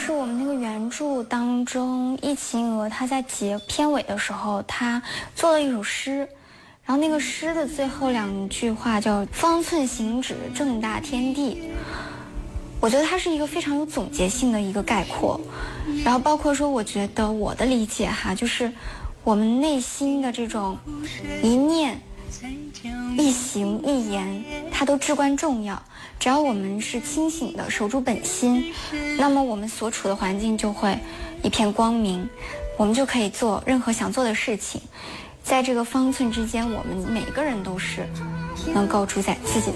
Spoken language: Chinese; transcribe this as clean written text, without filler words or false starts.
是我们那个原著当中，易秦娥她在片尾的时候，她做了一首诗，然后那个诗的最后2句话叫"方寸行止，正大天地"。我觉得它是一个非常有总结性的一个概括，然后包括说，我觉得我的理解哈，就是我们内心的这种一念、一行、一言，它都至关重要。只要我们是清醒的，守住本心，那么我们所处的环境就会一片光明，我们就可以做任何想做的事情。在这个方寸之间，我们每个人都是能够主宰自己的